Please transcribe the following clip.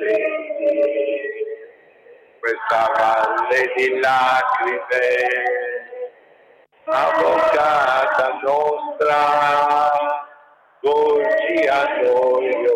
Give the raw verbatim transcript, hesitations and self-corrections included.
questa valle di lacrime, avvocata nostra, volgi a noi,